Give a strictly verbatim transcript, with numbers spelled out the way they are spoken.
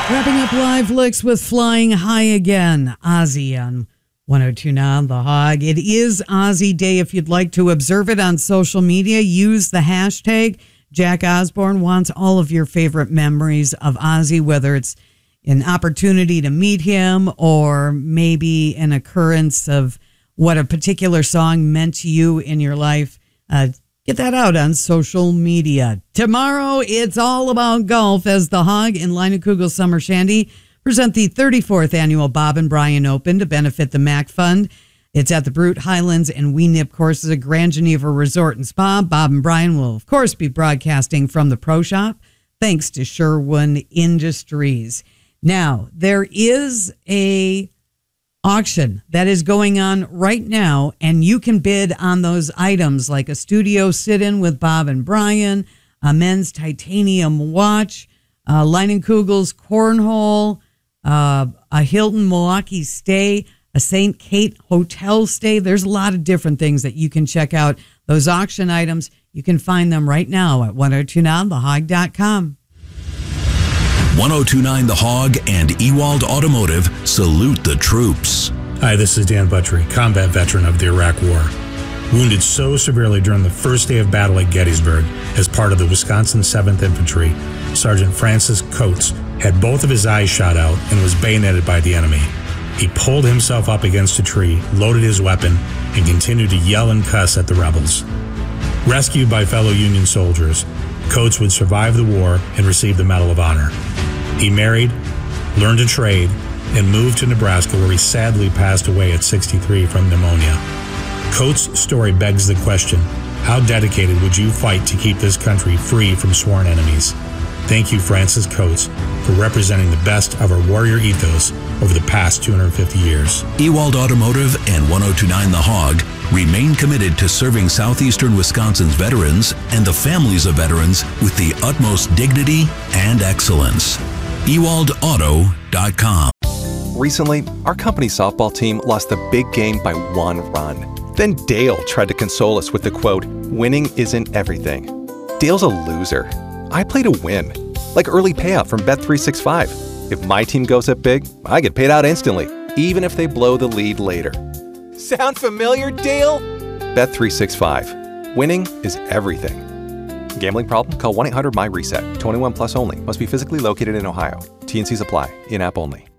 Wrapping up Live Licks with Flying High Again. Ozzy on one oh two point nine The Hog. It is Ozzy Day. If you'd like to observe it on social media, use the hashtag. Jack Osborne wants all of your favorite memories of Ozzy, whether it's an opportunity to meet him or maybe an occurrence of what a particular song meant to you in your life. Uh, get that out on social media. Tomorrow, it's all about golf as the Hog and Leinenkugel Summer Shandy present the thirty-fourth annual Bob and Brian Open to benefit the MAC Fund. It's at the Brute Highlands and Wee Nip courses at Grand Geneva Resort and Spa. Bob and Brian will, of course, be broadcasting from the Pro Shop, thanks to Sherwin Industries. Now, there is a auction that is going on right now, and you can bid on those items like a studio sit-in with Bob and Brian, a men's titanium watch, uh, Leinenkugel's cornhole, uh, a Hilton Milwaukee stay, a Saint Kate hotel stay. There's a lot of different things that you can check out. Those auction items, you can find them right now at ten twenty-nine the hog dot com. ten twenty-nine The Hog and Ewald Automotive salute the troops. Hi, this is Dan Buttrey, combat veteran of the Iraq War. Wounded so severely during the first day of battle at Gettysburg as part of the Wisconsin seventh Infantry, Sergeant Francis Coates had both of his eyes shot out and was bayoneted by the enemy. He pulled himself up against a tree, loaded his weapon, and continued to yell and cuss at the rebels. Rescued by fellow Union soldiers, Coates would survive the war and receive the Medal of Honor. He married, learned a trade, and moved to Nebraska, where he sadly passed away at sixty-three from pneumonia. Coates' story begs the question, how dedicated would you fight to keep this country free from sworn enemies? Thank you, Francis Coates, for representing the best of our warrior ethos over the past two hundred fifty years. Ewald Automotive and ten twenty-nine The Hog remain committed to serving southeastern Wisconsin's veterans and the families of veterans with the utmost dignity and excellence. ewald auto dot com. Recently, our company softball team lost the big game by one run. Then Dale tried to console us with the quote, "Winning isn't everything." Dale's a loser. I play to win, like early payout from Bet three sixty-five. If my team goes up big, I get paid out instantly, even if they blow the lead later. Sound familiar, Dale? Bet three sixty-five. Winning is everything. Gambling problem? Call one eight hundred M Y RESET. twenty-one plus only. Must be physically located in Ohio. T and Cs apply. In-app only.